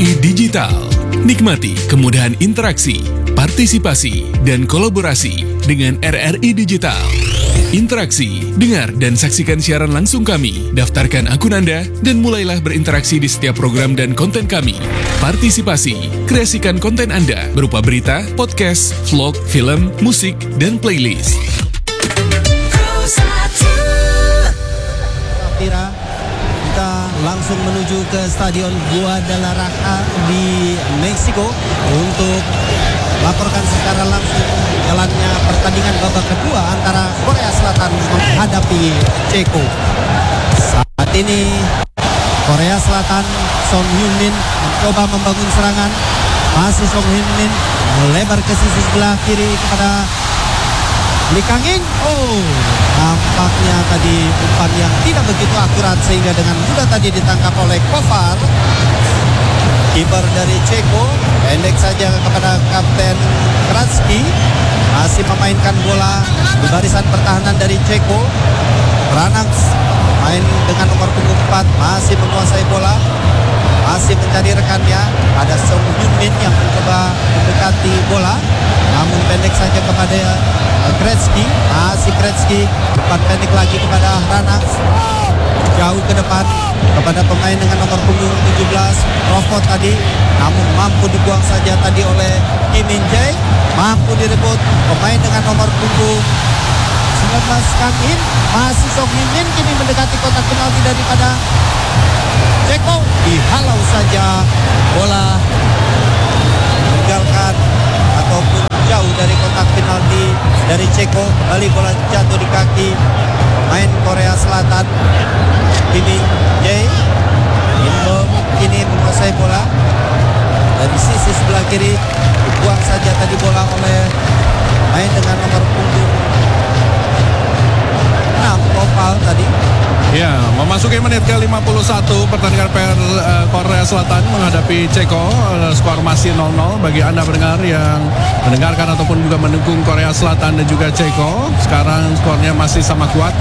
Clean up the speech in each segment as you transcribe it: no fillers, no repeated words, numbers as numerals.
RRI Digital. Nikmati kemudahan interaksi, partisipasi, dan kolaborasi dengan RRI Digital. Interaksi, dengar dan saksikan siaran langsung kami, daftarkan akun Anda, dan mulailah berinteraksi di setiap program dan konten kami. Partisipasi, kreasikan konten Anda berupa berita, podcast, vlog, film, musik, dan playlist. Kita langsung menuju ke Stadion Guadalajara di Meksiko untuk laporkan secara langsung jalannya pertandingan babak kedua antara Korea Selatan menghadapi Ceko. Saat ini Korea Selatan, Son Heung-min mencoba membangun serangan. Masih Son Heung-min melebar ke sisi sebelah kiri kepada Lee Kang-in. Nampaknya tadi umpan yang tidak begitu akurat sehingga dengan mudah tadi ditangkap oleh Kovar. Kiper dari Ceko pendek saja kepada Kapten Kratski. Masih memainkan bola di barisan pertahanan dari Ceko. Ranax main dengan nomor punggung 4, masih menguasai bola, masih mencari rekannya. Ada Son Heung-min yang mencoba mendekati bola, namun pendek saja kepada Kretski. Masih Kretski, umpan pendek lagi kepada Ranax, jauh ke depan kepada pemain dengan nomor punggung 17 Rofot tadi, namun mampu dibuang saja tadi oleh Kim Min Jae. Mampu direbut pemain dengan nomor punggung 19 Kang In. Masih Son Heung-min kini mendekati kotak penalti daripada Ceko. Dihalau saja bola, meninggalkan ataupun jauh dari kotak penalti dari Ceko. Kembali bola jatuh di kaki pemain Korea Selatan Kim Min Jae. Kini menguasai bola dari sisi sebelah kiri, dibuang saja tadi bola oleh main dengan nomor punggung 6 Kopal tadi. Ya, memasuki menit ke-51 pertandingan Korea Selatan menghadapi Ceko. Skor masih 0-0 bagi Anda pendengar yang mendengarkan ataupun juga mendukung Korea Selatan dan juga Ceko. Sekarang skornya masih sama kuat.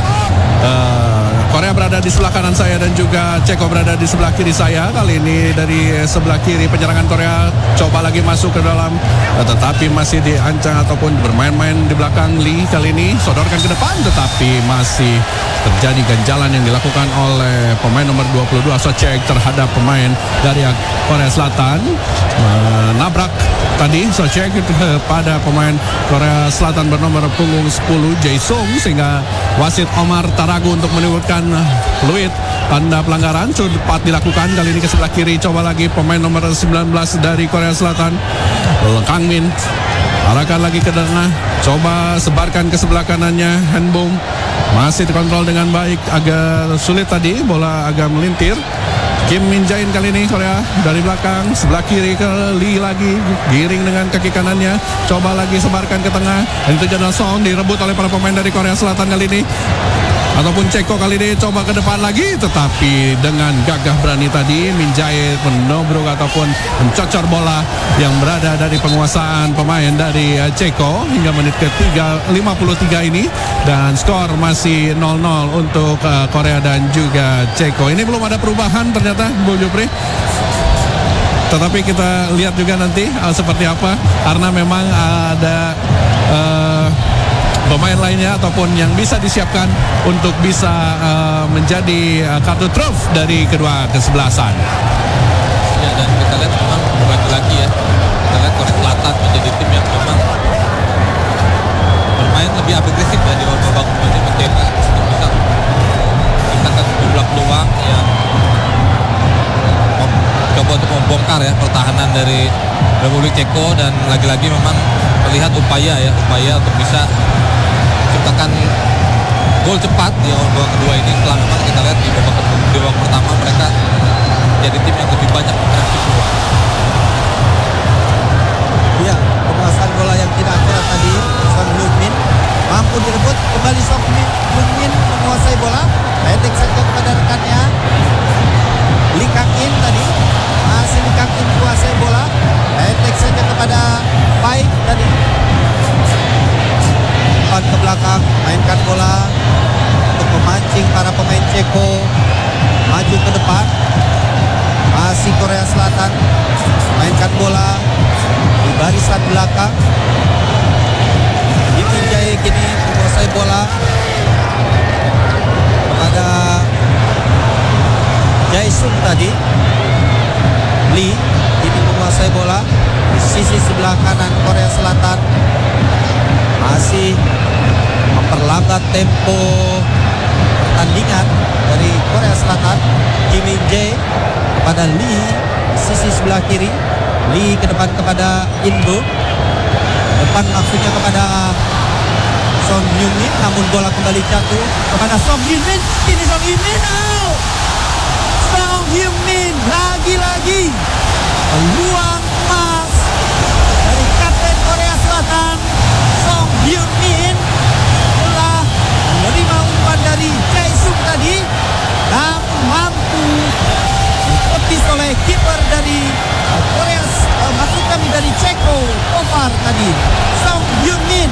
Korea berada di sebelah kanan saya dan juga Ceko berada di sebelah kiri saya. Kali ini dari sebelah kiri penyerangan Korea coba lagi masuk ke dalam, tetapi masih diancang ataupun bermain-main di belakang. Lee kali ini sodorkan ke depan, tetapi masih terjadi ganjalan yang dilakukan oleh pemain nomor 22 Sochek terhadap pemain dari Korea Selatan. Menabrak tadi Sochek pada pemain Korea Selatan bernomor punggung 10 Jae-sung, sehingga wasit Omar Taragu untuk menimbulkan fluid tanda pelanggaran. Cepat dilakukan kali ini ke sebelah kiri, coba lagi pemain nomor 19 dari Korea Selatan Kang Min arahkan lagi ke tengah, coba sebarkan ke sebelah kanannya Hanbom, masih dikontrol dengan baik, agak sulit tadi, bola agak melintir. Kim Min Jae kali ini Korea dari belakang sebelah kiri ke Lee lagi, giring dengan kaki kanannya, coba lagi sebarkan ke tengah, dan itu Jana Song direbut oleh para pemain dari Korea Selatan kali ini. Ataupun Ceko kali ini coba ke depan lagi, tetapi dengan gagah berani tadi Min Jae menobrok ataupun mencocor bola yang berada dari penguasaan pemain dari Ceko hingga menit ke-53 ini, dan skor masih 0-0 untuk Korea dan juga Ceko. Ini belum ada perubahan ternyata, Bu Jupri. Tetapi kita lihat juga nanti seperti apa, karena memang ada pemain lainnya ataupun yang bisa disiapkan untuk bisa menjadi kartu truf dari kedua kesebelasan. Ya, dan kita lihat memang lagi ya, kita lihat Korea Selatan menjadi tim yang memang bermain lebih agresif ya di babak ini, mencetak untuk bisa menciptakan jumlah peluang yang coba untuk membongkar ya pertahanan dari Republik Ceko, dan lagi-lagi memang terlihat upaya untuk bisa menciptakan gol cepat di babak kedua ini, setelah memang kita lihat di babak pertama mereka jadi tim yang lebih banyak interaksi peluang. Ya, penguasaan bola yang tidak akurat tadi Son Heung-min mampu direbut kembali. Son Heung-min menguasai bola, pendek saja kepada rekannya Lee Kang-in tadi, masih Lee Kang-in menguasai bola, pendek saja kepada Pai tadi, ke belakang, mainkan bola untuk memancing para pemain Ceko maju ke depan. Masih Korea Selatan, memberikan bola di barisan belakang. Kim Min-jae kini menguasai bola kepada Jae-sung tadi. Lee kini menguasai bola di sisi sebelah kanan Korea Selatan, masih memperlambat tempo pertandingan dari Korea Selatan. Kim Min-jae kepada Lee sisi sebelah kiri. Lee ke depan kepada Inbo, depan maksudnya kepada Son Heung-min, namun bola kembali jatuh kepada Son Heung-min. Kini Son Heung-min out. Son Heung-min lagi-lagi peluang emas dari kapten Korea Selatan. Son Heung-min telah menerima umpan dari Jae-sung tadi dan mampu ditepis oleh kiper dari Korea, maksud kami dari Ceko, Kovar tadi. Son Heung-min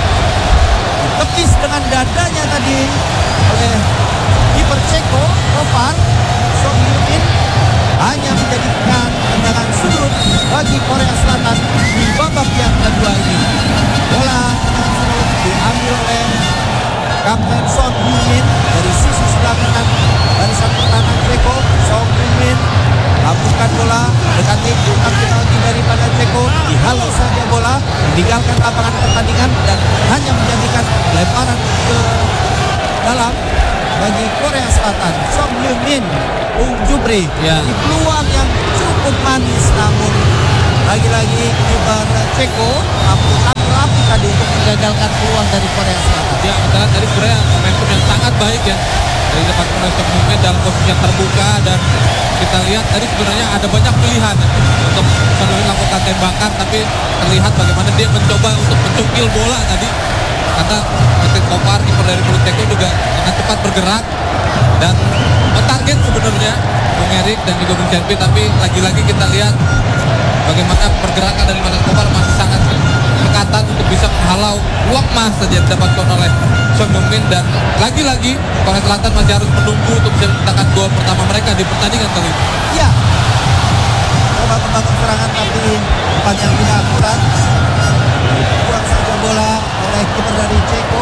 ditepis dengan dadanya tadi oleh kiper Ceko, Kovar. Son Heung-min hanya menjadikan tendangan sudut bagi Korea Selatan di babak yang kedua ini. Bola tendangan sudut diambil oleh kapten Son Heung-min dari sisi sebelah kanan barisan pertahanan Ceko. Son Heung-min lakukan bola dekati kotak penalti daripada Ceko, dihalau saja bola, meninggalkan lapangan pertandingan dan hanya menjadikan lemparan ke dalam bagi Korea Selatan. Son Heung-min, Bung Jupri, di peluang yang cukup manis, namun lagi-lagi kiper Ceko mampu rapi tadi untuk menggagalkan peluang dari Korea Selatan. Ya, kita tadi sebenarnya momentum yang sangat baik ya dari depan oleh Son Heung-min dalam posisi yang terbuka, dan kita lihat tadi sebenarnya ada banyak pilihan untuk Son Heung-min melakukan tembakan, tapi terlihat bagaimana dia mencoba untuk mencungkil bola tadi, karena Metin Kopar, kiper dari Republik Ceko juga sangat cepat bergerak dan mentarget sebenarnya Bung Erik dan juga Bung Cenpi, tapi lagi-lagi kita lihat bagaimana pergerakan dari Metin Kopar masih sangat dekatan untuk bisa menghalau uang emas saja didapatkan oleh Son Heung-min, dan lagi-lagi Korea Selatan masih harus menunggu untuk bisa menciptakan gol pertama mereka di pertandingan kali ini. Ya, coba membangun serangan tapi umpan yang tidak akurat, dibuang saja bola oleh kiper dari Ceko.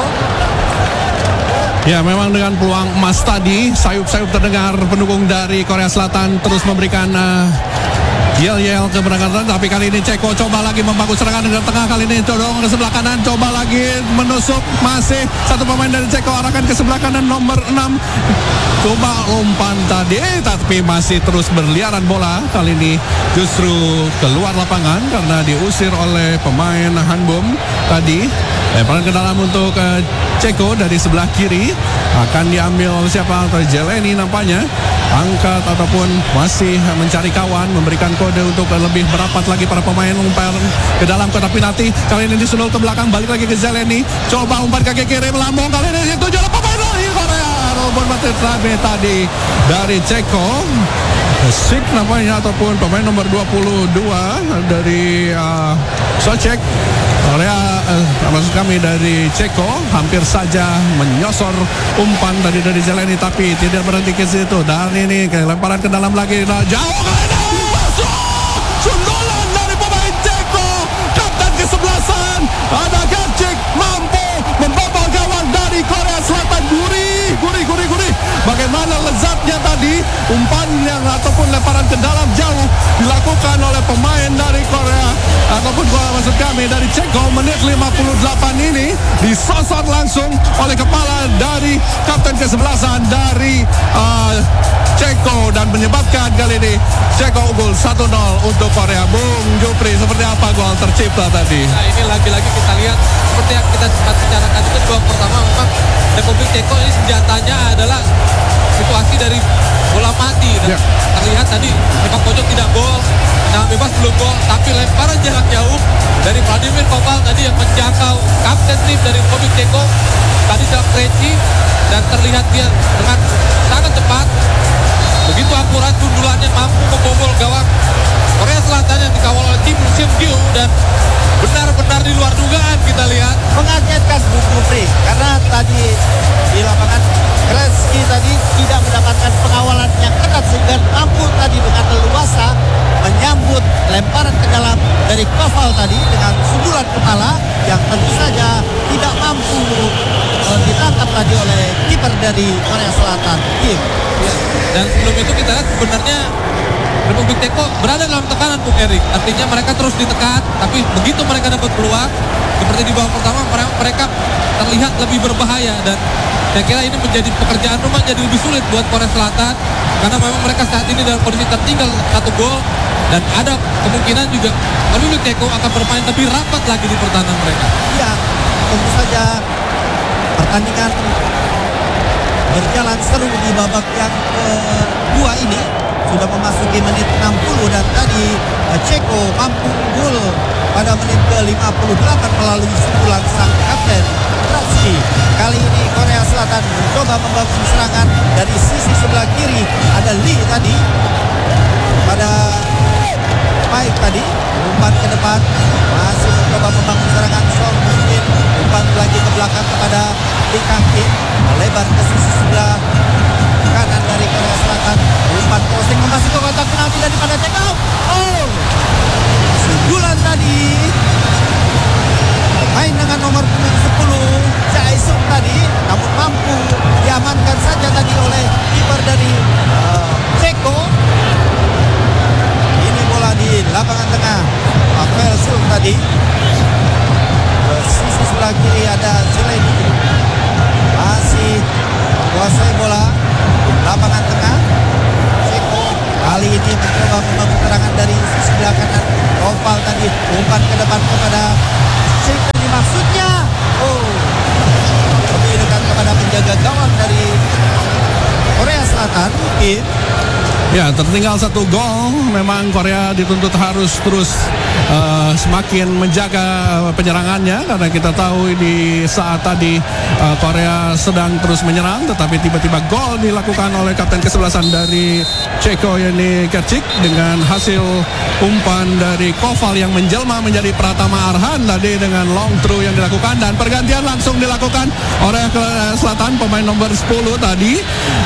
Ya, memang dengan peluang emas tadi, sayup-sayup terdengar pendukung dari Korea Selatan terus memberikan yel-yel keberangkatan, tapi kali ini Ceko coba lagi membangun serangan dari tengah, kali ini dorong ke sebelah kanan, coba lagi menusuk, masih satu pemain dari Ceko arahkan ke sebelah kanan nomor 6, coba umpan tadi tapi masih terus berliaran bola, kali ini justru keluar lapangan karena diusir oleh pemain Hanbom tadi. Lemparan ke dalam untuk Ceko dari sebelah kiri, akan diambil oleh siapa? Jeleni nampaknya angkat ataupun masih mencari kawan, memberikan kode untuk lebih merapat lagi para pemain, umpan ke dalam kotak penalti, kali ini disunul ke belakang, balik lagi ke Jeleni, coba umpan kaki kiri melambung, kali ini dituju oleh pemain dari Korea, Robon Matsutabe tadi dari Ceko, Sik namanya ataupun pemain nomor 22 dari Socek Korea, maksud kami dari Ceko, hampir saja menyosor umpan tadi dari Jeleni tapi tidak berhenti ke situ, dan ini lemparan ke dalam lagi, jauh masuk sundulan dari pemain Ceko, kapten kesebelasan ada Gacik, mampu membobol gawang dari Korea Selatan. Gurih. Bagaimana lezatnya tadi umpan yang ataupun lemparan ke dalam jauh dilakukan oleh pemain dari Korea ataupun maksud kami dari Ceko, menit 58 ini disosor langsung oleh kepala dari kapten kesebelasan dari Ceko dan menyebabkan kali ini Ceko unggul 1-0 untuk Korea. Bung Jupri, seperti apa gol tercipta tadi? Nah, ini lagi-lagi kita lihat seperti yang kita sempat bicarakan itu, babak pertama memang Republik Ceko ini senjatanya adalah situasi dari bola mati, dan terlihat tadi sepak pojok tidak gol, nah bebas belum gol, tapi lemparan jarak jauh dari Vladimir Koval tadi yang menjangkau kapten tim dari Republik Ceko tadi dalam Kreci, dan terlihat dia dengan sangat cepat, begitu akurat sundulannya, mampu membobol gawang Korea Selatan yang dikawal oleh tim Sim Gyu, dan benar-benar di luar dugaan kita lihat. Mengagetkan Bung Jupri, karena tadi di lapangan Kreski tadi tidak mendapatkan pengawalan yang ketat sehingga mampu tadi dengan leluasa menyambut lemparan ke Koval tadi dengan sundulan kepala yang tentu saja tidak mampu ditangkap tadi oleh kiper dari Korea Selatan, Kim. Ya. Dan sebelum itu kita lihat sebenarnya Republik Ceko berada dalam tekanan, Bung Erik. Artinya mereka terus ditekan, tapi begitu mereka dapat peluang seperti di babak pertama, mereka terlihat lebih berbahaya. Dan saya kira ini menjadi pekerjaan rumah jadi lebih sulit buat Korea Selatan, karena memang mereka saat ini dalam kondisi tertinggal 1 gol. Dan ada kemungkinan juga Republik Ceko akan bermain lebih rapat lagi di pertahanan mereka. Ya, tentu saja pertandingan berjalan seru di babak yang kedua ini. Sudah memasuki menit 60 dan tadi Ceko mampu gol pada menit ke-58 melalui sundulan sang kapten Ratsi. Kali ini Korea Selatan mencoba membangun serangan dari sisi sebelah kiri. Ada Lee tadi pada Mike tadi, umpan ke depan, masih mencoba membangun serangan. Son Heung-min umpan lagi ke belakang kepada Lee Kang-in, melebar ke sisi sebelah kanan dari Korea Selatan. Umpan crossing masuk ke kotak penalti daripada Ceko. Oh, sundulan tadi main dengan nomor punggung 10 Jae-sung tadi, namun mampu diamankan saja tadi oleh kiper dari Ceko. Ini bola di lapangan tengah, Pavel Sul tadi. Ke sisi sebelah kiri ada Zeleny, masih menguasai bola lapangan tengah. Ceko kali ini mencoba membangun serangan dari sisi sebelah kanan. Koval tadi umpan ke depan kepada Ceko, maksudnya lebih dekat kepada penjaga gawang dari Korea Selatan mungkin. Ya, tertinggal 1 gol. Memang Korea dituntut harus terus semakin menjaga penyerangannya, karena kita tahu di saat tadi Korea sedang terus menyerang, tetapi tiba-tiba gol dilakukan oleh kapten kesebelasan dari Ceko, yakni Kercik, dengan hasil umpan dari Koval yang menjelma menjadi Pratama Arhan tadi dengan long throw yang dilakukan, dan pergantian langsung dilakukan oleh Korea Selatan. Pemain nomor 10 tadi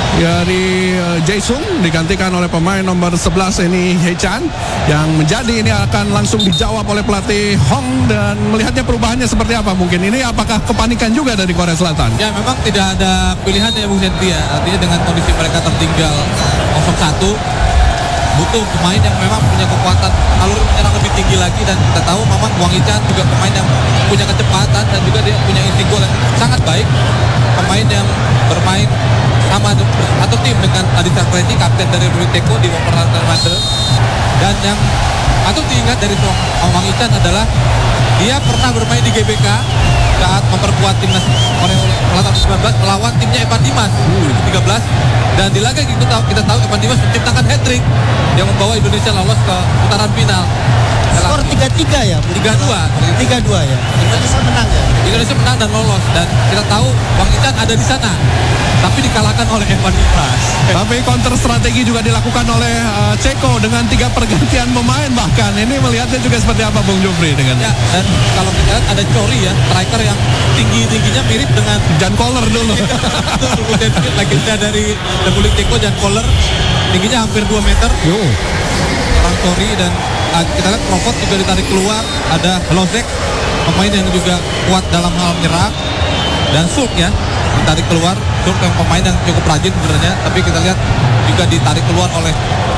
dari Jae-sung digantikan oleh pemain nomor 11 ini Hye-chan, yang menjadi ini akan langsung dijawab oleh pelatih Hong. Dan melihatnya perubahannya seperti apa mungkin ini, apakah kepanikan juga dari Korea Selatan? Ya, memang tidak ada pilihan ya, Bung Sentia. Artinya dengan kondisi mereka tertinggal 0-1, butuh pemain yang memang punya kekuatan alur menyerang lebih tinggi lagi. Dan kita tahu memang Wang Hee-chan juga pemain yang punya kecepatan dan juga dia punya inti gol yang sangat baik. Pemain yang bermain sama satu tim dengan Aditya Preti, kapten dari Republik Ceko di Wolverhampton Wanderers. Dan yang patut diingat dari Wang Hee-chan adalah dia pernah bermain di GBK saat memperkuat timnas Korea Selatan 19 melawan timnya Evan Dimas 2013. Dan di laga kita tahu Evan Dimas menciptakan hat-trick yang membawa Indonesia lolos ke putaran final. Skor 3-3 ya? 3-2 ya. Indonesia menang ya? Indonesia menang dan lolos. Dan kita tahu Wang Hee-chan ada di sana, tapi dikalahkan oleh Evan Dimas. Tapi counter strategi juga dilakukan oleh Ceko dengan 3 pergantian pemain bahkan. Ini melihatnya juga seperti apa Bung Jofri dengan ya, dan kalau kita lihat ada Chori ya, striker yang tingginya mirip dengan Jan Koller dulu. legenda dari Republik Ceko, Jan Koller, tingginya hampir 2 meter. Orang Chori. Dan kita lihat Crawford juga ditarik keluar, ada Lozek, pemain yang juga kuat dalam hal menyerang, dan Sulk ya ditarik keluar. Sulk yang pemain yang cukup rajin sebenarnya, tapi kita lihat juga ditarik keluar oleh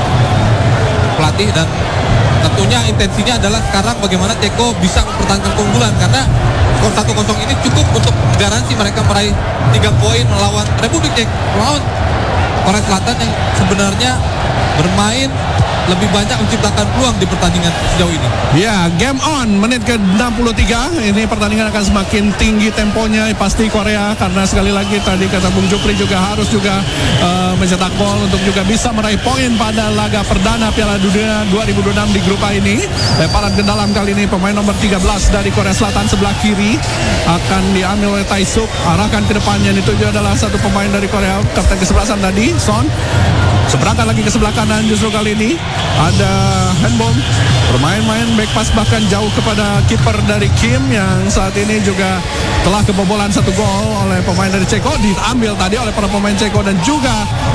pelatih. Dan tentunya intensinya adalah sekarang bagaimana Ceko bisa mempertahankan keunggulan, karena skor 1-0 ini cukup untuk garansi mereka meraih 3 poin melawan Republik Ceko, melawan Korea Selatan yang sebenarnya bermain lebih banyak menciptakan peluang di pertandingan sejauh ini. Ya, game on menit ke-63. Ini pertandingan akan semakin tinggi temponya pasti Korea, karena sekali lagi tadi kata Bung Jupri juga harus juga mencetak gol untuk juga bisa meraih poin pada laga perdana Piala Dunia 2026 di grup A ini. Lemparan ke dalam kali ini pemain nomor 13 dari Korea Selatan sebelah kiri akan diambil oleh Tae-suk, arahkan ke depannya. Itu juga adalah satu pemain dari Korea, kapten kesebelasan tadi Son. Seberangkat lagi ke sebelah kanan, justru kali ini ada handball, bermain-main back pass bahkan jauh kepada kiper dari Kim yang saat ini juga telah kebobolan 1 gol oleh pemain dari Ceko, diambil tadi oleh para pemain Ceko. Dan juga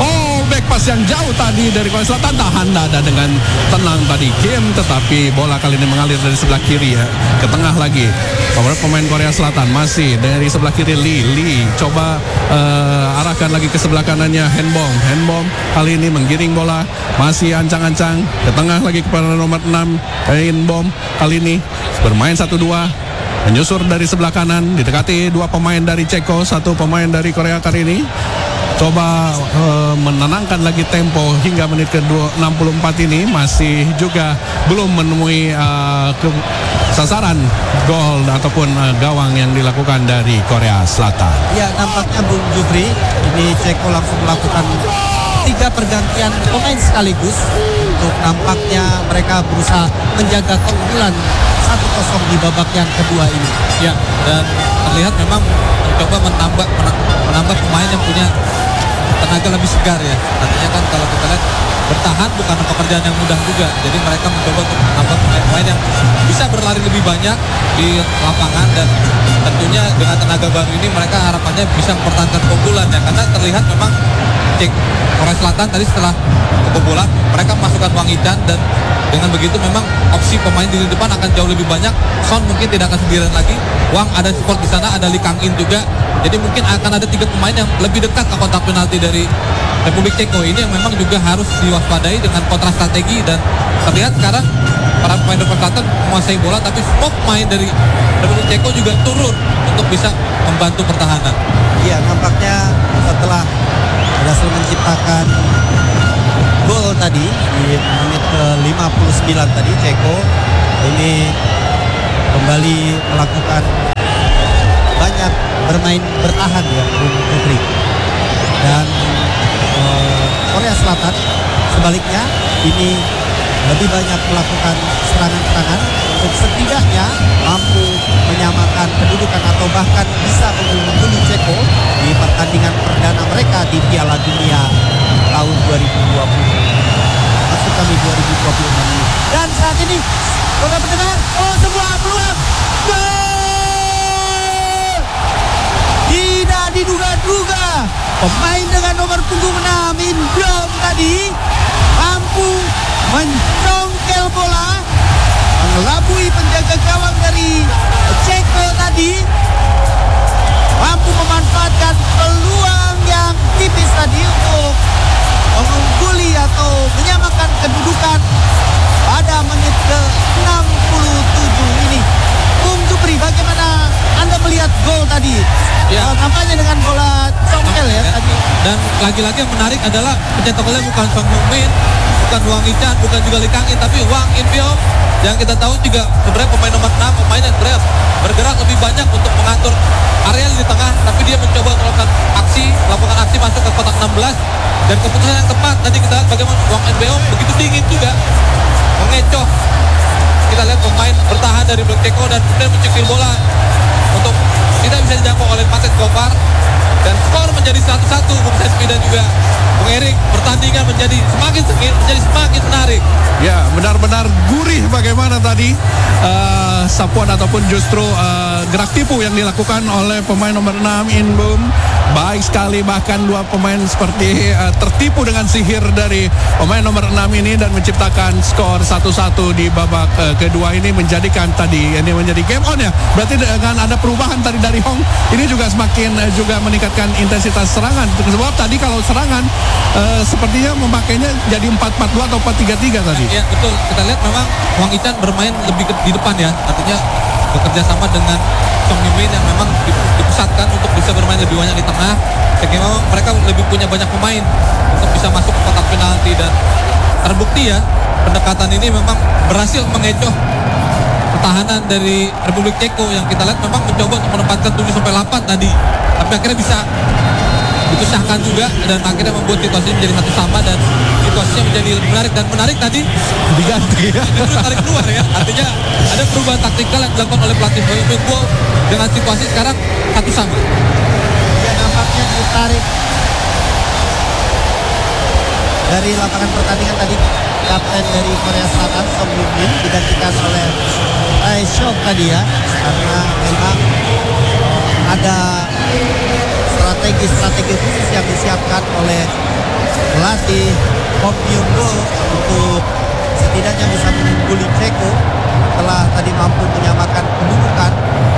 back pass yang jauh tadi dari Korea Selatan, tahan dada dengan tenang tadi Kim, tetapi bola kali ini mengalir dari sebelah kiri ya, ke tengah lagi. Pemain Korea Selatan masih dari sebelah kiri Lee coba arahkan lagi ke sebelah kanannya Hanbom kali ini menggiring bola, masih ancang-ancang ke tengah lagi kepada nomor 6 Hanbom, kali ini bermain 1-2, menyusur dari sebelah kanan, didekati dua pemain dari Ceko, satu pemain dari Korea kali ini. Coba menenangkan lagi tempo hingga menit ke-64 ini, masih juga belum menemui sasaran gol ataupun gawang yang dilakukan dari Korea Selatan. Ya, nampaknya Bung Jufri, ini Ceko langsung melakukan 3 pergantian pemain sekaligus untuk nampaknya mereka berusaha menjaga keunggulan 1-0 di babak yang kedua ini. Ya, dan terlihat memang mencoba menambah pemain yang punya tenaga lebih segar ya. Artinya kan kalau kita lihat bertahan bukan pekerjaan yang mudah juga. Jadi mereka mencoba untuk menambah pemain-pemain yang bisa berlari lebih banyak di lapangan, dan tentunya dengan tenaga baru ini mereka harapannya bisa mempertahankan keunggulan ya. Karena terlihat memang Korea Selatan tadi setelah kebobolan mereka memasukkan Wang Hee-chan, dan dengan begitu memang opsi pemain di depan akan jauh lebih banyak. Son mungkin tidak akan sendirian lagi. Wang ada support di sana, ada Lee Kang-in juga. Jadi mungkin akan ada 3 pemain yang lebih dekat ke kotak penalti dari Republik Ceko. Ini yang memang juga harus diwaspadai dengan kontra strategi, dan terlihat sekarang para pemain Republik Selatan menguasai bola, tapi semua pemain dari Republik Ceko juga turun untuk bisa membantu pertahanan. Iya, nampaknya setelah berhasil menciptakan gol tadi di menit ke-59 tadi, Ceko ini kembali melakukan banyak bermain bertahan ya, Bung Putri. Dan Korea Selatan sebaliknya ini lebih banyak melakukan serangan-serangan untuk setidaknya mampu menyamakan kedudukan atau bahkan bisa membunuh Ceko di pertandingan perdana mereka di Piala Dunia tahun 2020. Maksud kami 2026 ini. Dan saat ini, saudara pendengar, sebuah peluang gol! Tidak diduga-duga, pemain dengan nomor punggung 6 Indom tadi mampu mencongkel bola, mengelabui penjaga gawang dari Ceko tadi, mampu memanfaatkan peluang yang tipis tadi untuk mengungguli atau menyamakan kedudukan pada menit ke-67 ini. Bung Jupri, bagaimana Anda melihat gol tadi? Ya. Nampaknya dengan bola congkel ya tadi. Dan lagi-lagi yang menarik adalah pencetak golnya bukan Son Heung-min, bukan Wang Hee-chan, bukan juga Lee Kang-in, tapi Wang In-beom yang kita tahu juga sebenarnya pemain nomor 6, pemain yang sebenarnya bergerak lebih banyak untuk mengatur area di tengah, tapi dia mencoba melakukan melakukan aksi masuk ke kotak 16, dan keputusan yang tepat tadi kita lihat bagaimana Wang In-beom begitu dingin juga mengecoh. Kita lihat pemain bertahan dari Republik Ceko dan kemudian mencekil bola untuk tidak bisa dijangkau oleh Patrick Gopar, dan skor menjadi 1-1. Bung Sespi dan juga Bung Erik, pertandingan menjadi semakin sengit, menjadi semakin menarik. Ya, benar-benar gurih bagaimana tadi sapuan ataupun justru gerak tipu yang dilakukan oleh pemain nomor 6 Inbom. Baik sekali, bahkan dua pemain seperti tertipu dengan sihir dari pemain nomor 6 ini dan menciptakan skor 1-1 di babak kedua ini, menjadikan tadi ini menjadi game on ya. Berarti dengan ada perubahan tadi dari Hong, ini juga semakin juga meningkatkan intensitas serangan. Sebab tadi kalau serangan sepertinya memakainya jadi 4-4-2 atau 4-3-3 tadi. Ya betul, kita lihat memang Wang Hee-chan bermain lebih di depan ya, artinya bekerja sama dengan Son Heung-min yang memang dipusatkan untuk bisa bermain lebih banyak di tengah, sehingga memang mereka lebih punya banyak pemain untuk bisa masuk ke kotak penalti, dan terbukti ya pendekatan ini memang berhasil mengecoh pertahanan dari Republik Ceko yang kita lihat memang mencoba untuk menempatkan 7-8 tadi, tapi akhirnya bisa dipecahkan juga dan akhirnya membuat situasi menjadi 1-1 dan situasinya menjadi lebih menarik tadi Diganti ya. justru tarik keluar ya, artinya ada perubahan taktikal yang dilakukan oleh pelatih Boyong dengan situasi sekarang 1-1. Ya, nampaknya ditarik dari lapangan pertandingan tadi kapten dari Korea Selatan Son Heung-min digantikan oleh Tae Seok tadi ya, karena memang ada strategi khusus yang disiapkan oleh pelatih Kom Myung-go untuk setidaknya bisa mengungguli Ceko setelah tadi mampu menyamakan kedudukan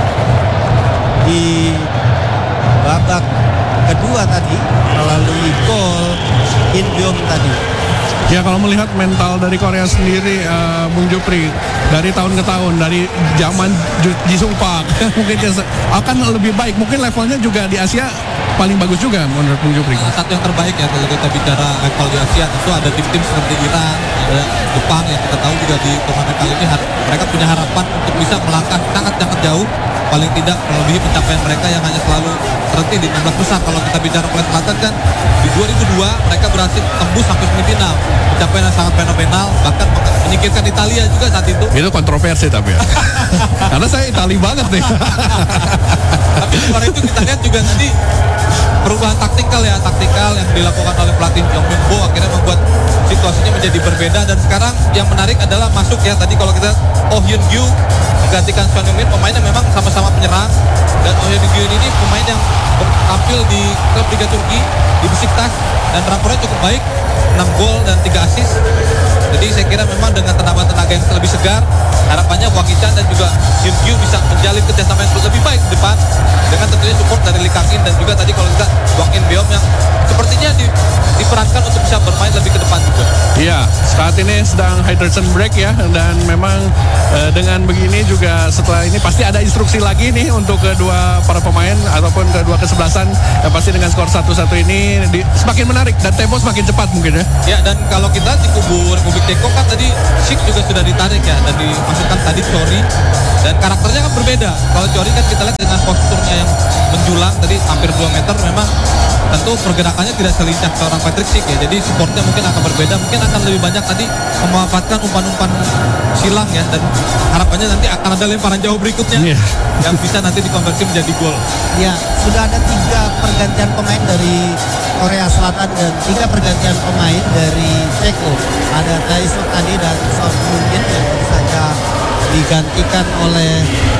di babak kedua tadi melalui gol In Byum tadi. Ya, kalau melihat mental dari Korea sendiri, Bung Jupri, dari tahun ke tahun, dari zaman Jisung Park, mungkin akan lebih baik. Mungkin levelnya juga di Asia paling bagus juga menurut Bung Jupri. Satu yang terbaik ya kalau kita bicara level di Asia, tentu ada tim-tim seperti Iran, ada Jepang yang kita tahu juga di turnamen kali ini mereka punya harapan untuk bisa melangkah sangat-sangat jauh, paling tidak melebihi pencapaian mereka yang hanya selalu terhenti di 16 besar. Kalau kita bicara Korea Selatan kan di 2002 mereka berhasil tembus sampai semifinal, pencapaian yang sangat fenomenal, bahkan menyingkirkan Italia juga saat itu. Itu kontroversi tapi ya. Karena saya Itali banget nih. Tapi luar itu kita lihat juga tadi perubahan taktikal yang dilakukan oleh pelatih Yong Myung-bo akhirnya membuat situasinya menjadi berbeda. Dan sekarang yang menarik adalah masuk ya, tadi kalau kita Oh Hyun-gyu menggantikan Son Heung-min, pemain yang memang sama-sama penyerang, dan Oh Hyun-gyu ini pemain yang tampil di klub Liga Turki di Besiktas dan rapornya cukup baik, 6 gol dan 3 assist. Jadi saya kira memang dengan tenaga yang lebih segar, harapannya Wang Hee-chan dan juga Hyun-gyu bisa menjalin kerjasama yang lebih baik di depan dengan tentunya support dari Lee Kang-in dan juga tadi kalau kita Wang In-beom yang sepertinya diperankan untuk bisa bermain lebih ke depan juga. Iya, saat ini sedang hydration break ya, dan memang dengan begini juga setelah ini pasti ada instruksi lagi nih untuk kedua para pemain ataupun kedua kesebelasan, yang pasti dengan skor 1-1 ini semakin menarik dan tempo semakin cepat mungkin ya. Ya, dan kalau kita di kubu Republik Ceko kan tadi Sik juga sudah ditarik ya, dan dimasukkan tadi Chori, dan karakternya kan berbeda. Kalau Chori kan kita lihat dengan posturnya yang menjulang tadi hampir 2 meter, memang tentu pergerakannya tidak selincah seorang Patrick Sik ya, jadi supportnya mungkin akan berbeda, mungkin akan lebih banyak tadi memanfaatkan umpan-umpan silang ya, dan harapannya nanti akan ada lemparan jauh berikutnya yang bisa nanti dikonversi menjadi gol. Ya, sudah ada 3 pergantian pemain dari Korea Selatan dan 3 pergantian pemain dari Ceko. Ada Tae-suk tadi dan Son Heung-min yang baru saja digantikan oleh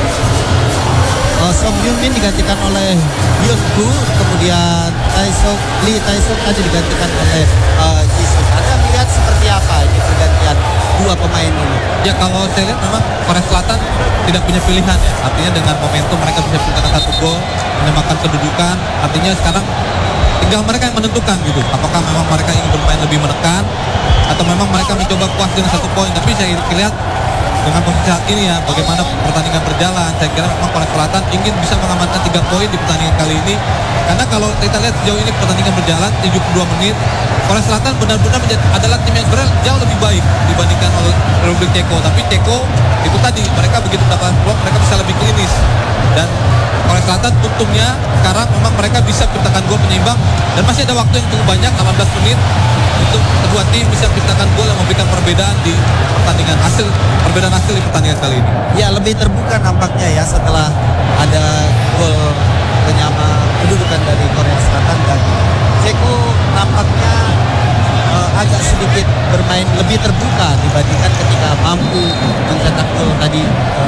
Son Heung-min digantikan oleh Hyun-gyu, kemudian Lee Tae-suk tadi digantikan oleh Jisung. Anda melihat seperti apa ini pergantian 2 pemain ini? Ya, kalau saya lihat memang Korea Selatan tidak punya pilihan ya. Artinya dengan momentum mereka bisa menciptakan 1 gol, menyamakan kedudukan. Artinya sekarang tinggal mereka yang menentukan gitu. Apakah memang mereka ingin bermain lebih menekan atau memang mereka mencoba puas dengan 1 poin. Tapi saya lihat dengan posisi saat ini ya, bagaimana pertandingan berjalan, saya kira memang Korea Selatan ingin bisa mengamankan 3 poin di pertandingan kali ini. Karena kalau kita lihat sejauh ini pertandingan berjalan 72 menit, Korea Selatan benar-benar adalah tim yang sebenarnya jauh lebih baik dibandingkan oleh Republik Ceko. Tapi Ceko itu tadi, mereka begitu mendapatkan peluang mereka bisa lebih klinis, dan Korea Selatan untungnya sekarang memang mereka bisa menciptakan gol penyeimbang dan masih ada waktu yang cukup banyak, 18 menit untuk kedua tim bisa menciptakan gol yang memberikan perbedaan di pertandingan perbedaan hasil di pertandingan kali ini. Ya, lebih terbuka nampaknya ya setelah ada gol penyama kedudukan dari Korea Selatan, dan Ceko nampaknya agak sedikit bermain lebih terbuka dibandingkan ketika mampu mencetak gol tadi,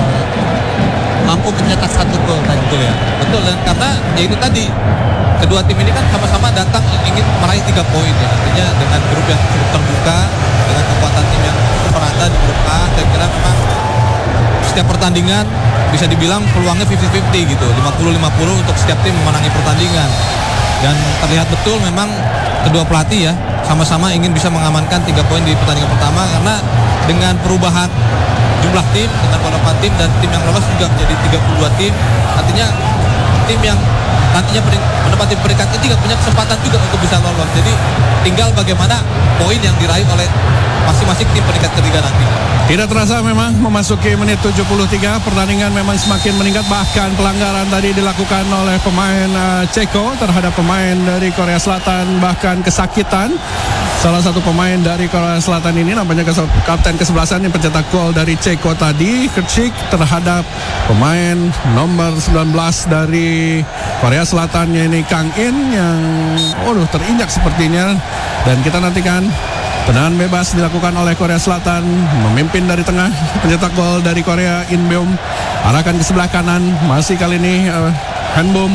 mampu mencetak 1 gol tadi. Betul ya, betul, dan karena ya itu tadi kedua tim ini kan sama-sama datang ingin meraih 3 poin ya. Artinya dengan grup yang cukup terbuka, dengan kekuatan tim yang merata di grup A, saya kira memang setiap pertandingan bisa dibilang peluangnya 50-50 gitu, 50-50 untuk setiap tim memenangi pertandingan. Dan terlihat betul memang kedua pelatih ya sama-sama ingin bisa mengamankan 3 poin di pertandingan pertama, karena dengan perubahan jumlah tim dengan beberapa tim dan tim yang lolos juga menjadi 32 tim, artinya tim yang nantinya menempati peringkat ketiga punya kesempatan juga untuk bisa lolos. Jadi tinggal bagaimana poin yang diraih oleh masing-masing tim peringkat ketiga nanti. Tidak terasa memang memasuki menit 73, pertandingan memang semakin meningkat, bahkan pelanggaran tadi dilakukan oleh pemain Ceko terhadap pemain dari Korea Selatan, bahkan kesakitan. Salah satu pemain dari Korea Selatan ini nampaknya kapten kesebelasan yang pencetak gol dari Ceko tadi, Kerchik, terhadap pemain nomor 19 dari Korea Selatan, ini Kang In yang terinjak sepertinya. Dan kita nantikan tendangan bebas dilakukan oleh Korea Selatan, memimpin dari tengah, pencetak gol dari Korea In Byum, arahkan ke sebelah kanan, masih kali ini Hanbom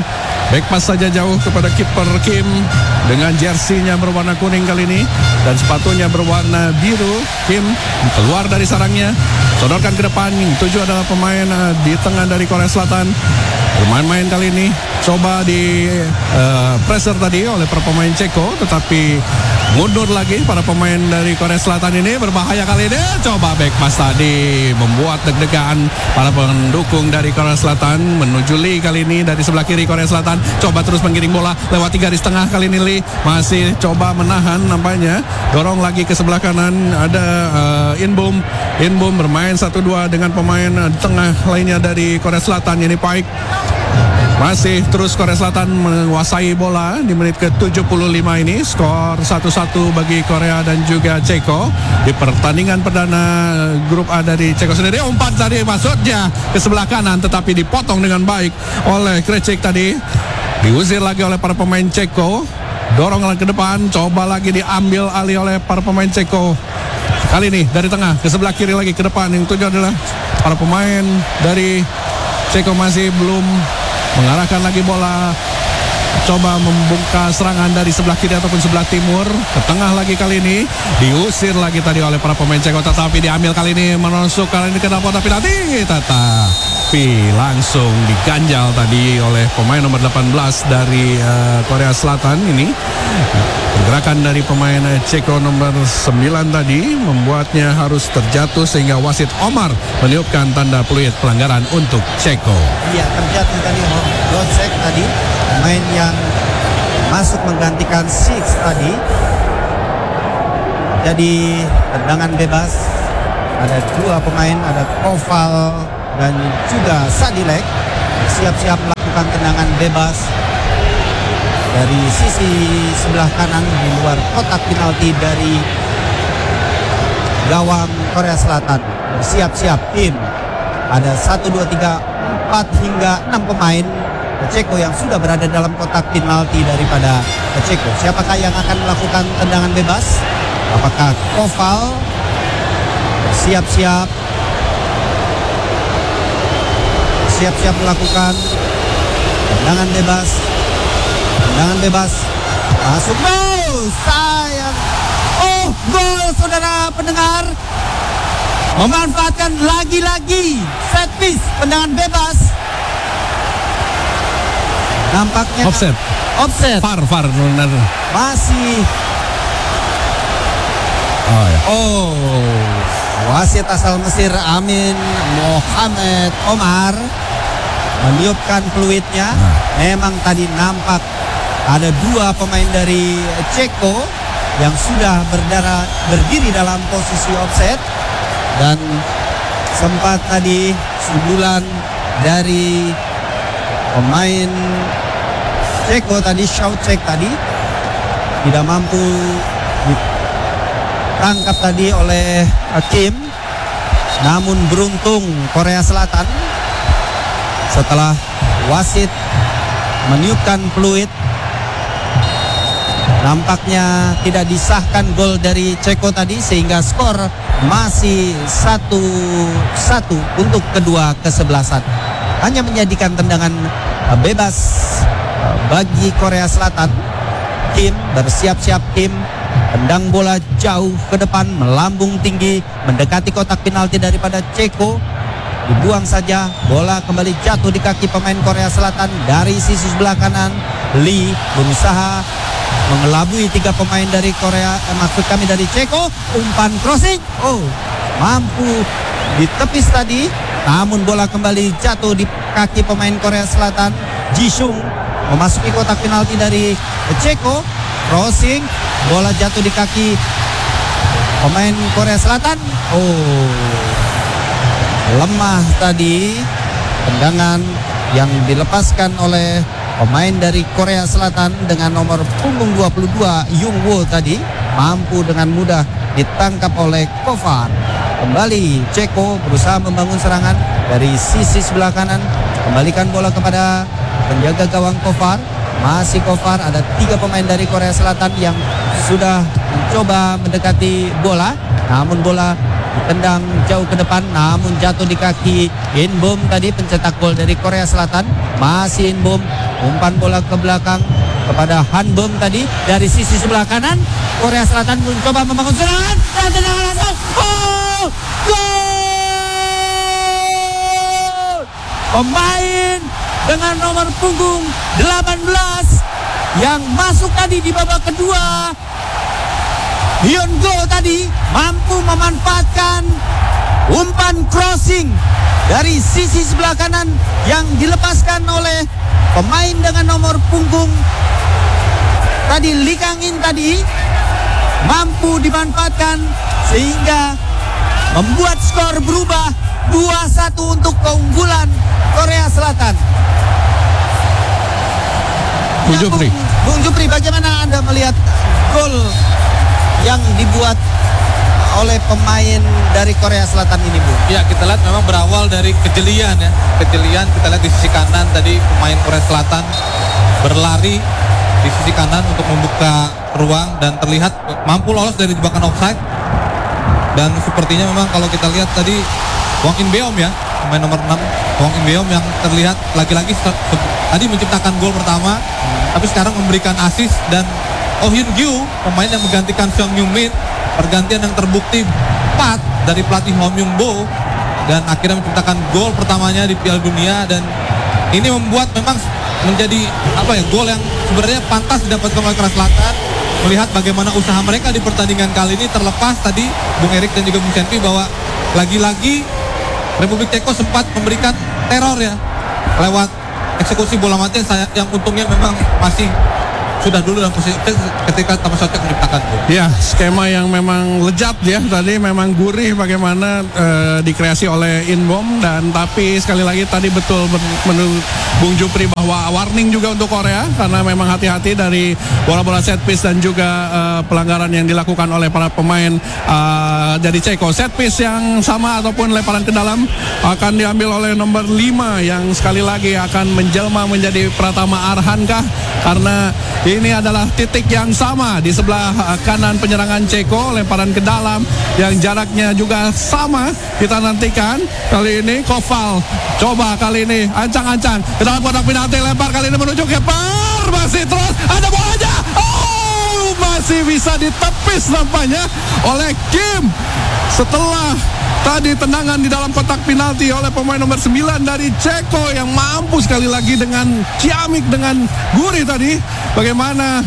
Back pass saja jauh kepada kiper Kim dengan jersinya berwarna kuning kali ini dan sepatunya berwarna biru. Kim keluar dari sarangnya, sodorkan ke depan. Tujuh adalah pemain di tengah dari Korea Selatan. Bermain-main kali ini coba di pressure tadi oleh para pemain Ceko, tetapi mundur lagi para pemain dari Korea Selatan ini. Berbahaya kali ini, coba back pass tadi membuat deg-degan para pendukung dari Korea Selatan. Menuju Lee kali ini dari sebelah kiri Korea Selatan, coba terus menggiring bola lewat 3 garis tengah. Kali ini Lee masih coba menahan nampaknya, dorong lagi ke sebelah kanan. Ada Inbom bermain 1-2 dengan pemain tengah lainnya dari Korea Selatan, ini Paik. Masih terus Korea Selatan menguasai bola di menit ke-75 ini. Skor 1-1 bagi Korea dan juga Ceko di pertandingan perdana grup A dari Ceko sendiri. Umpan tadi maksudnya ke sebelah kanan, tetapi dipotong dengan baik oleh Krecik tadi. Diusir lagi oleh para pemain Ceko. Dorong ke depan, coba lagi diambil alih oleh para pemain Ceko. Kali ini dari tengah ke sebelah kiri lagi ke depan. Yang tujuh adalah para pemain dari Ceko masih belum mengarahkan lagi bola, coba membuka serangan dari sebelah kiri ataupun sebelah timur. Ke tengah lagi kali ini, diusir lagi tadi oleh para pemain Ceko, tetapi diambil kali ini, menusuk kali ini ke dalam kotak penalti, tetapi langsung diganjal tadi oleh pemain nomor 18 dari Korea Selatan ini. Pergerakan dari pemain Ceko nomor 9 tadi membuatnya harus terjatuh sehingga wasit Omar meniupkan tanda peluit pelanggaran untuk Ceko. Iya, terjatuh tadi Gocek tadi, pemain yang masuk menggantikan Six tadi. Jadi tendangan bebas, ada dua pemain, ada Koval dan juga Sadilek siap-siap melakukan tendangan bebas dari sisi sebelah kanan di luar kotak penalti dari gawang Korea Selatan. Siap-siap tim, ada 1, 2, 3, 4 hingga 6 pemain Ceko yang sudah berada dalam kotak penalti daripada Ceko. Siapakah yang akan melakukan tendangan bebas? Apakah Koval? Siap-siap melakukan tendangan bebas. Tendangan bebas masuk, gol, sayang. Oh, gol, saudara pendengar. Memanfaatkan lagi-lagi set piece, tendangan bebas. Nampaknya Offset. Far benar. Masih. Oh ya. Oh, wasit asal Mesir Amin Mohamed Omar meniupkan peluitnya. Memang tadi nampak ada dua pemain dari Ceko yang sudah berdiri dalam posisi offset, dan sempat tadi sundulan dari pemain Ceko tadi, Shaucek tadi tidak mampu ditangkap tadi oleh Kim. Namun beruntung Korea Selatan setelah wasit meniupkan peluit, nampaknya tidak disahkan gol dari Ceko tadi, sehingga skor masih 1-1 untuk kedua kesebelasan. Hanya menjadikan tendangan bebas bagi Korea Selatan. Kim bersiap-siap, Kim tendang bola jauh ke depan, melambung tinggi, mendekati kotak penalti daripada Ceko. Dibuang saja, bola kembali jatuh di kaki pemain Korea Selatan. Dari sisi sebelah kanan, Lee berusaha mengelabui tiga pemain dari Korea, dari Ceko. Umpan crossing, mampu ditepis tadi, namun bola kembali jatuh di kaki pemain Korea Selatan. Jisung memasuki kotak penalti dari Ceko. Crossing, bola jatuh di kaki pemain Korea Selatan. Lemah tadi tendangan yang dilepaskan oleh pemain dari Korea Selatan dengan nomor punggung 22 Jung Woo tadi, mampu dengan mudah ditangkap oleh Kovar. Kembali Ceko berusaha membangun serangan dari sisi sebelah kanan, kembalikan bola kepada penjaga gawang Kovar. Masih Kovar, ada tiga pemain dari Korea Selatan yang sudah mencoba mendekati bola, namun bola tendang jauh ke depan namun jatuh di kaki Inbom tadi, pencetak gol dari Korea Selatan. Masih Inbom, umpan bola ke belakang kepada Hanbom tadi dari sisi sebelah kanan. Korea Selatan mencoba membangun serangan dan tendangan langsung. Oh, gol! Pemain dengan nomor punggung 18 yang masuk tadi di babak kedua, Hyun Go tadi mampu memanfaatkan umpan crossing dari sisi sebelah kanan yang dilepaskan oleh pemain dengan nomor punggung tadi Lee Kang-in tadi, mampu dimanfaatkan sehingga membuat skor berubah 2-1 untuk keunggulan Korea Selatan. Bung Jupri, bagaimana Anda melihat gol yang dibuat oleh pemain dari Korea Selatan ini, Bu? Ya, kita lihat memang berawal dari kejelian ya. Kejelian kita lihat di sisi kanan tadi pemain Korea Selatan berlari di sisi kanan untuk membuka ruang dan terlihat mampu lolos dari jebakan offside. Dan sepertinya memang kalau kita lihat tadi Wang In Beom ya, pemain nomor 6 Wang In Beom yang terlihat lagi-lagi tadi menciptakan gol pertama, tapi sekarang memberikan assist. Dan Oh Hyun Gyu, pemain yang menggantikan Song Hyun Min, pergantian yang terbukti 4 dari pelatih Hong Myung Bo, dan akhirnya menciptakan gol pertamanya di Piala Dunia. Dan ini membuat memang menjadi gol yang sebenarnya pantas didapatkan oleh Korea Selatan. Melihat bagaimana usaha mereka di pertandingan kali ini, terlepas tadi Bung Erik dan juga Bung Senpi bahwa lagi-lagi Republik Ceko sempat memberikan teror ya lewat eksekusi bola mati yang untungnya memang masih sudah dulu dalam posisi ketika Thomas Soucek menciptakan gol. Ya, skema yang memang lejat ya tadi, memang gurih bagaimana dikreasi oleh Inbom. Dan tapi sekali lagi tadi betul menurut Bung Jupri bahwa warning juga untuk Korea, karena memang hati-hati dari bola-bola set piece dan juga pelanggaran yang dilakukan oleh para pemain dari Ceko. Set piece yang sama ataupun lemparan ke dalam akan diambil oleh nomor 5 yang sekali lagi akan menjelma menjadi Pratama Arhankah, karena ini adalah titik yang sama di sebelah kanan penyerangan Ceko. Lemparan ke dalam yang jaraknya juga sama. Kita nantikan kali ini Koval coba kali ini ancang-ancang ke dalam kotak penalti, lempar kali ini menuju keeper, masih terus ada bolanya. Oh, masih bisa ditepis nampaknya oleh Kim setelah tadi tendangan di dalam kotak penalti oleh pemain nomor 9 dari Ceko yang mampu sekali lagi dengan ciamik, dengan gurih tadi bagaimana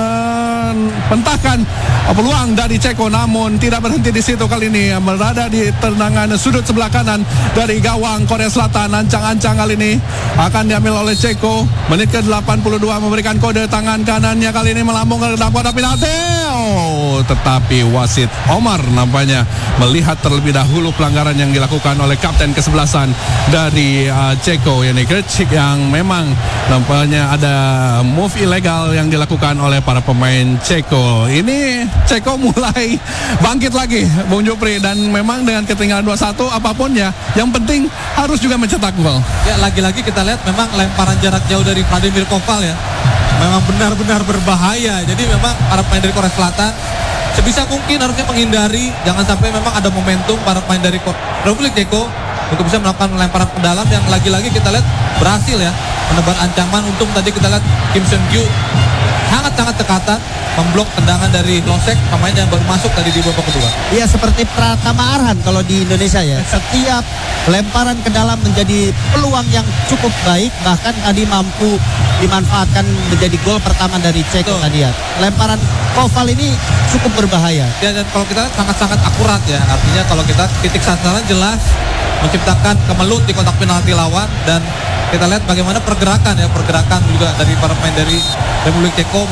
mentahkan peluang dari Ceko, namun tidak berhenti di situ. Kali ini berada di tendangan sudut sebelah kanan dari gawang Korea Selatan. Ancang-ancang kali ini akan diambil oleh Ceko. Menit ke-82 memberikan kode tangan kanannya kali ini melambung ke dalam kotak penalti. Oh, tetapi wasit Omar nampaknya melihat terlebih dahulu pelanggaran yang dilakukan oleh kapten kesebelasan dari Ceko, yakni Krejcik, yang memang nampaknya ada move ilegal yang dilakukan oleh para pemain Ceko. Ini Ceko mulai bangkit lagi, Bung Jupri, dan memang dengan ketinggalan 2-1 apapun ya, yang penting harus juga mencetak gol. Ya, lagi-lagi kita lihat memang lemparan jarak jauh dari Vladimir Koval ya, memang benar-benar berbahaya. Jadi memang para pemain dari Korea Selatan sebisa mungkin harusnya menghindari, jangan sampai memang ada momentum para pemain dari Republik Ceko untuk bisa melakukan lemparan ke dalam yang lagi-lagi kita lihat berhasil ya menebar ancaman. Untung tadi kita lihat Kim Seung Gyu sangat-sangat dekatan memblok tendangan dari Losek, pemain yang baru masuk tadi di babak kedua. Iya, seperti Pratama Arhan kalau di Indonesia ya. Setiap lemparan ke dalam menjadi peluang yang cukup baik, bahkan tadi mampu dimanfaatkan menjadi gol pertama dari Ceko tadi ya. Lemparan Koval ini cukup berbahaya. Ya, dan kalau kita lihat sangat-sangat akurat ya. Artinya kalau kita titik sasaran jelas, menciptakan kemelut di kotak penalti lawan, dan kita lihat bagaimana pergerakan juga dari para pemain dari Republik Ceko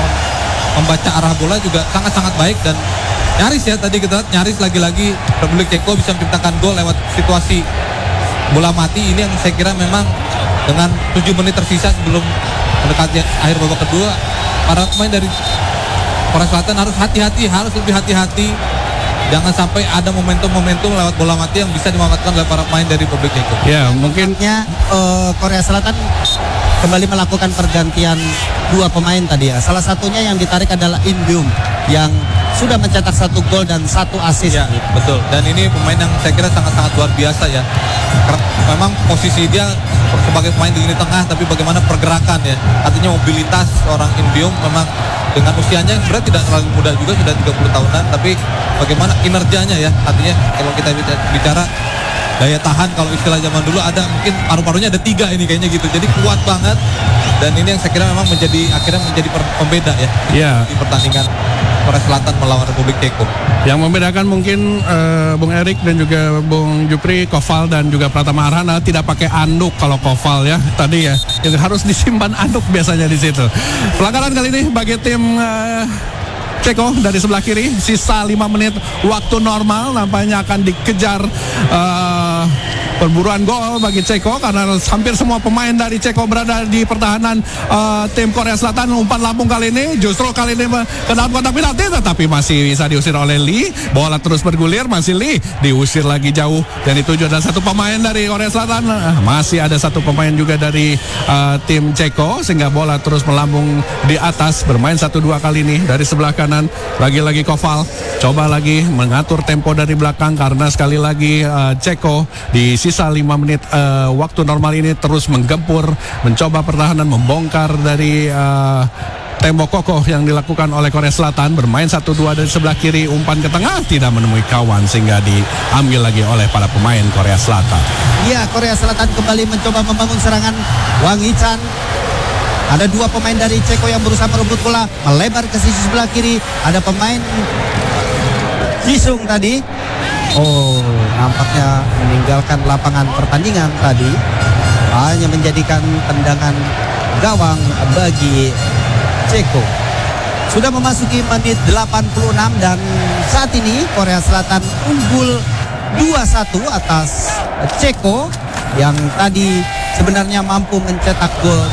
membaca arah bola juga sangat-sangat baik. Dan nyaris ya tadi kita lihat, nyaris lagi-lagi Republik Ceko bisa menciptakan gol lewat situasi bola mati ini yang saya kira memang dengan 7 menit tersisa sebelum mendekati akhir babak kedua, para pemain dari Korea Selatan harus lebih hati-hati. Jangan sampai ada momentum-momentum lewat bola mati yang bisa dimanfaatkan oleh para pemain dari Republik Ceko. Ya, mungkinnya Korea Selatan kembali melakukan pergantian 2 pemain tadi ya. Salah satunya yang ditarik adalah Inbom yang sudah mencetak 1 gol dan 1 assist. Ya, betul. Dan ini pemain yang saya kira sangat-sangat luar biasa ya. Memang posisi dia sebagai pemain di lini tengah, tapi bagaimana pergerakan ya. Artinya mobilitas seorang Imbiong memang dengan usianya yang sebenarnya tidak terlalu muda juga, sudah 30 tahunan, tapi bagaimana kinerjanya ya. Artinya kalau kita bicara daya tahan, kalau istilah zaman dulu ada mungkin paru-parunya ada 3 ini kayaknya gitu. Jadi kuat banget. Dan ini yang saya kira memang akhirnya menjadi pembeda ya di pertandingan Korea Selatan melawan Republik Ceko. Yang membedakan mungkin Bung Erik dan juga Bung Jupri, Koval dan juga Pratama Arhana tidak pakai anduk. Kalau Koval ya tadi ya itu harus disimpan anduk biasanya di situ. Pelanggaran kali ini bagi tim Ceko dari sebelah kiri, sisa 5 menit waktu normal, nampaknya akan dikejar perburuan gol bagi Ceko karena hampir semua pemain dari Ceko berada di pertahanan tim Korea Selatan. Umpan lambung kali ini justru kali ini ke dalam kotak penalti, tetapi masih bisa diusir oleh Lee. Bola terus bergulir, masih Lee diusir lagi jauh, dan itu juga ada 1 pemain dari Korea Selatan. Masih ada 1 pemain juga dari tim Ceko, sehingga bola terus melambung di atas. Bermain 1-2 kali ini dari sebelah kanan. Lagi-lagi Koval coba lagi mengatur tempo dari belakang karena sekali lagi Ceko di sisa 5 menit waktu normal ini terus menggempur, mencoba pertahanan, membongkar dari tembok kokoh yang dilakukan oleh Korea Selatan. Bermain 1-2 dari sebelah kiri, umpan ke tengah tidak menemui kawan sehingga diambil lagi oleh para pemain Korea Selatan. Ya, Korea Selatan kembali mencoba membangun serangan. Wang Hee-chan, ada 2 pemain dari Ceko yang berusaha merebut bola, melebar ke sisi sebelah kiri. Ada pemain Jisung tadi. Oh, nampaknya meninggalkan lapangan pertandingan tadi. Hanya menjadikan tendangan gawang bagi Ceko. Sudah memasuki menit 86 dan saat ini Korea Selatan unggul 2-1 atas Ceko yang tadi sebenarnya mampu mencetak gol